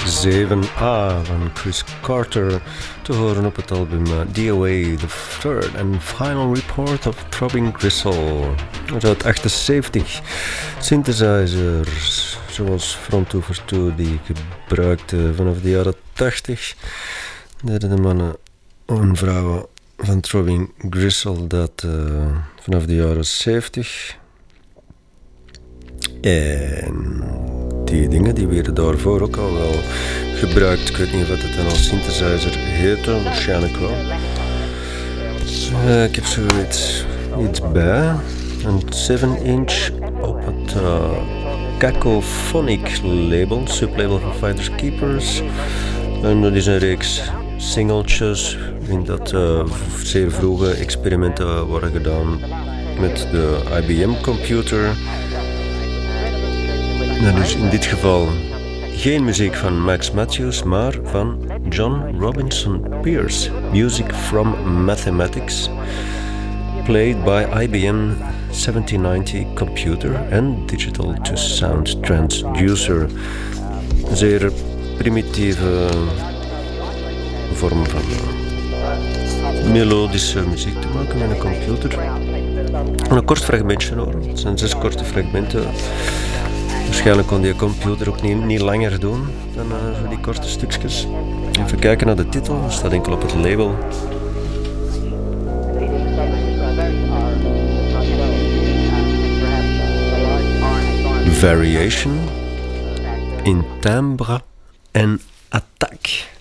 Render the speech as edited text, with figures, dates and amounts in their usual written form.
7A van Chris Carter te horen op het album DOA, The Third and Final Report of Throbbing Gristle uit 78. Synthesizers zoals Front Over 2 die ik gebruikte vanaf de jaren 80. De mannen en vrouwen van Throbbing Gristle dat vanaf de jaren 70. En die dingen die werden daarvoor ook al wel gebruikt. Ik weet niet of het dan als synthesizer heette, waarschijnlijk wel. Ik heb zoiets bij. Een 7-inch op het Cacophonic label, sublabel van Finders Keepers. En dat is een reeks singeltjes in dat zeer vroege experimenten worden gedaan met de IBM computer. Dat is in dit geval geen muziek van Max Matthews, maar van John Robinson Pierce. Music from Mathematics, played by IBM 1790 computer and digital to sound transducer. Een zeer primitieve vorm van melodische muziek te maken met een computer. Een kort fragmentje hoor, het zijn 6 korte fragmenten. Waarschijnlijk kon die computer ook niet langer doen dan zo die korte stukjes. Even kijken naar de titel, dat staat enkel op het label. Variation in timbre en attaque.